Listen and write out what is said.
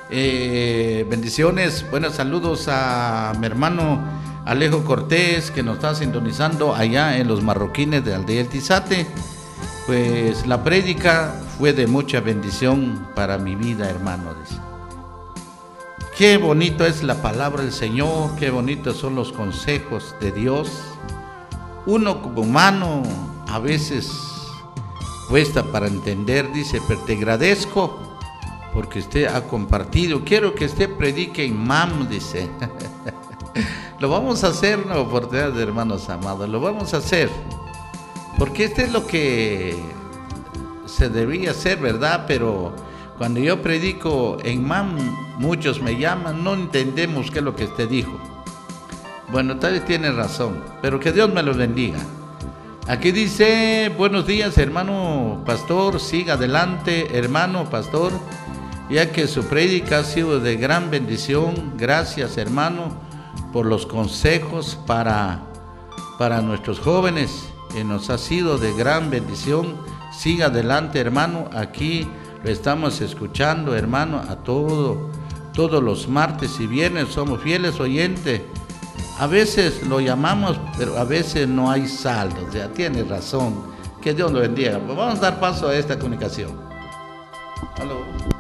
Bendiciones, buenos saludos a mi hermano Alejo Cortés, que nos está sintonizando allá en los Marroquines de Aldea El Tizate. Pues la prédica fue de mucha bendición para mi vida, hermano. Dice. Qué bonito es la palabra del Señor, qué bonitos son los consejos de Dios. Uno como humano a veces cuesta para entender, dice, pero te agradezco porque usted ha compartido. Quiero que usted predique en MAM, dice. Lo vamos a hacer, una oportunidad de hermanos amados, lo vamos a hacer. Porque esto es lo que se debía hacer, ¿verdad? Pero cuando yo predico en MAM, muchos me llaman, no entendemos qué es lo que usted dijo. Bueno, tal vez tiene razón, pero que Dios me lo bendiga. Aquí dice, buenos días, hermano pastor, siga adelante, hermano pastor, ya que su prédica ha sido de gran bendición. Gracias, hermano, por los consejos para nuestros jóvenes. Nos ha sido de gran bendición. Siga adelante, hermano. Aquí lo estamos escuchando, hermano, a todos los martes y viernes. Somos fieles oyentes. A veces lo llamamos, pero a veces no hay saldo. O sea, tiene razón. Que Dios lo bendiga. Vamos a dar paso a esta comunicación. Aló.